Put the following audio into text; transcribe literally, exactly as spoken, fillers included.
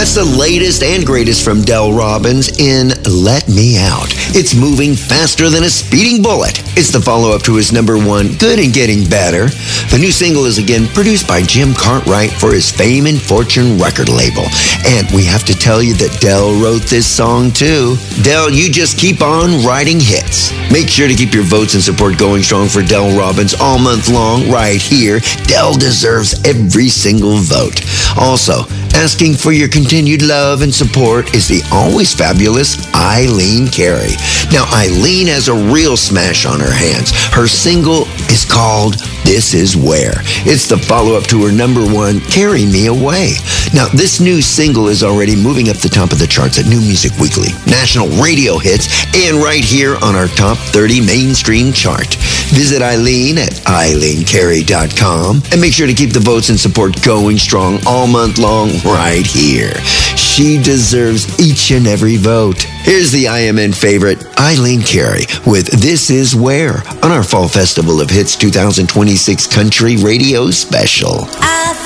That's the latest and greatest from Del Robbins in Let Me Out. It's moving faster than a speeding bullet. It's the follow-up to his number one, Good and Getting Better. The new single is again produced by Jim Cartwright for his Fame and Fortune record label. And we have to tell you that Del wrote this song too. Del, you just keep on writing hits. Make sure to keep your votes and support going strong for Del Robbins all month long right here. Del deserves every single vote. Also, asking for your continued love and support is the always fabulous Eileen Carey. Now, Eileen has a real smash on her hands. Her single is called This Is Where. It's the follow-up to her number one, Carry Me Away. Now, this new single is already moving up the top of the charts at New Music Weekly, national radio hits, and right here on our top thirty mainstream chart. Visit Eileen at eileen carey dot com and make sure to keep the votes and support going strong all month long right here. She deserves each and every vote. Here's the I M N favorite, Eileen Carey, with This Is Where on our Fall Festival of Hits twenty twenty-six Country Radio Special. I